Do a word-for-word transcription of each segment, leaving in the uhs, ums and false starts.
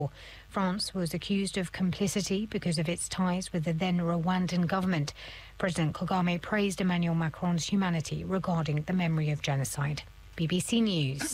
France was accused of complicity because of its ties with the then Rwandan government. President Kagame praised Emmanuel Macron's humanity regarding the memory of genocide. B B C News.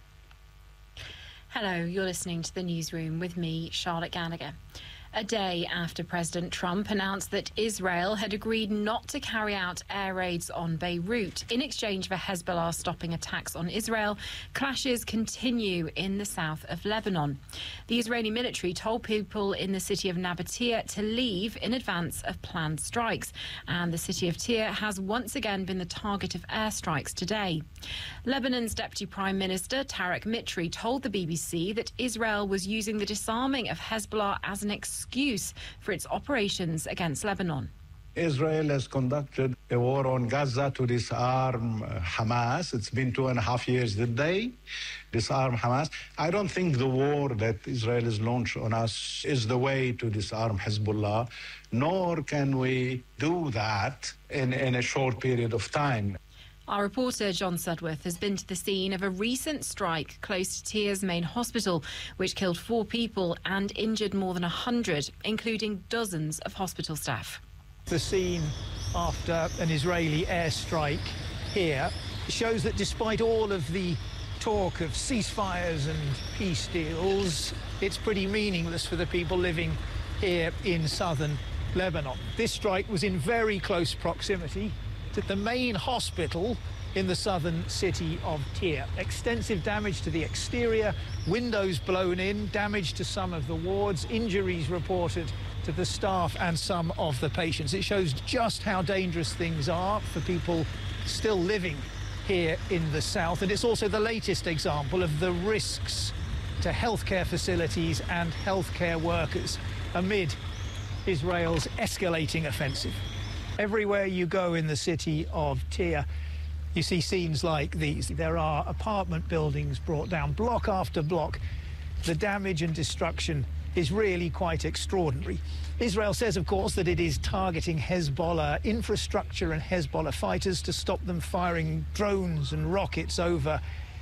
Hello, you're listening to the Newsroom with me, Charlotte Gallagher. A day after President Trump announced that Israel had agreed not to carry out air raids on Beirut in exchange for Hezbollah stopping attacks on Israel, clashes continue in the south of Lebanon. The Israeli military told people in the city of Nabatea to leave in advance of planned strikes, and the city of Tyre has once again been the target of airstrikes today. Lebanon's Deputy Prime Minister Tariq Mitri told the B B C that Israel was using the disarming of Hezbollah as an excuse for its operations against Lebanon. Israel has conducted a war on Gaza to disarm Hamas. It's been two and a half years that they disarm Hamas. I don't think the war that Israel has launched on us is the way to disarm Hezbollah, nor can we do that in, in a short period of time. Our reporter John Sudworth has been to the scene of a recent strike close to Tyre's main hospital, which killed four people and injured more than one hundred, including dozens of hospital staff. The scene after an Israeli airstrike here shows that despite all of the talk of ceasefires and peace deals, it's pretty meaningless for the people living here in southern Lebanon. This strike was in very close proximity to the main hospital in the southern city of Tyre. Extensive damage to the exterior, windows blown in, damage to some of the wards, injuries reported to the staff and some of the patients. It shows just how dangerous things are for people still living here in the south, and it's also the latest example of the risks to healthcare facilities and healthcare workers amid Israel's escalating offensive. Everywhere you go in the city of Tyre, you see scenes like these. There are apartment buildings brought down, block after block. The damage and destruction is really quite extraordinary. Israel says, of course, that it is targeting Hezbollah infrastructure and Hezbollah fighters to stop them firing drones and rockets over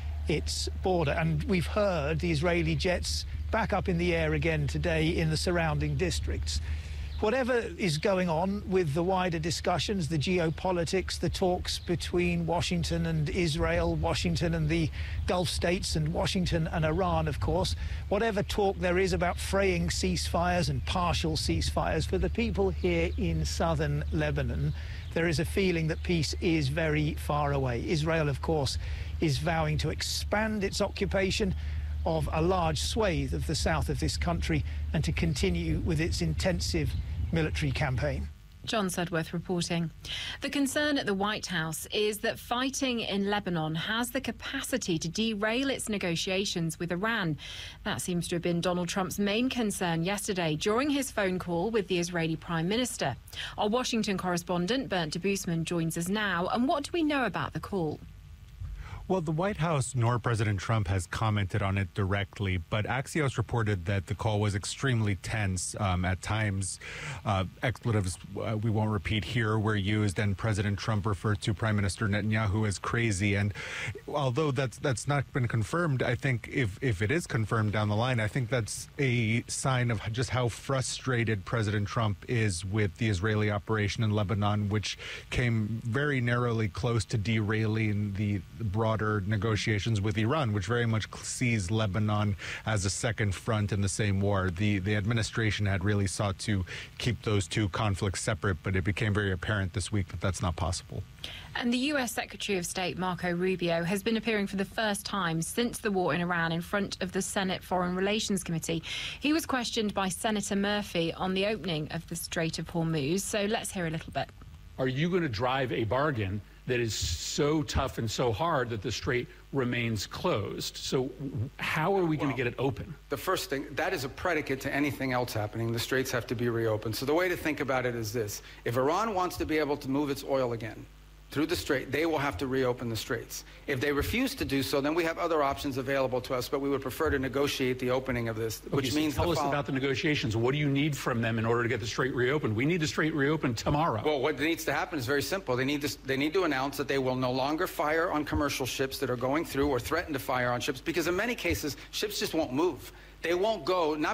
its border. And we've heard the Israeli jets back up in the air again today in the surrounding districts. Whatever is going on with the wider discussions, the geopolitics, the talks between Washington and Israel, Washington and the Gulf states, and Washington and Iran, of course, whatever talk there is about fraying ceasefires and partial ceasefires, for the people here in southern Lebanon, there is a feeling that peace is very far away. Israel, of course, is vowing to expand its occupation of a large swathe of the south of this country and to continue with its intensive military campaign. John Sudworth reporting. The concern at the White House is that fighting in Lebanon has the capacity to derail its negotiations with Iran. That seems to have been Donald Trump's main concern yesterday during his phone call with the Israeli Prime Minister. Our Washington correspondent Bernd Debusman joins us now. And what do we know about the call? Well, the White House nor President Trump has commented on it directly, but Axios reported that the call was extremely tense. Um, at times, uh, expletives uh, we won't repeat here were used, and President Trump referred to Prime Minister Netanyahu as crazy. And although that's that's not been confirmed, I think if, if it is confirmed down the line, I think that's a sign of just how frustrated President Trump is with the Israeli operation in Lebanon, which came very narrowly close to derailing the broad negotiations with Iran, which very much sees Lebanon as a second front in the same war. The the administration had really sought to keep those two conflicts separate, but it became very apparent this week that that's not possible. And the U S Secretary of State Marco Rubio has been appearing for the first time since the war in Iran in front of the Senate Foreign Relations Committee. He was questioned by Senator Murphy on the opening of the Strait of Hormuz. So let's hear a little bit. Are you going to drive a bargain that is so tough and so hard that the strait remains closed? So how are we going well, to get it open? The first thing, that is a predicate to anything else happening. The straits have to be reopened. So the way to think about it is this. If Iran wants to be able to move its oil again through the strait, they will have to reopen the straits. If they refuse to do so, then we have other options available to us, but we would prefer to negotiate the opening of this, which okay, so means tell the us follow- about the negotiations. What do you need from them in order to get the strait reopened? We need the strait reopened tomorrow. Well, what needs to happen is very simple. They need to, they need to announce that they will no longer fire on commercial ships that are going through or threaten to fire on ships, because in many cases, ships just won't move. They won't go, not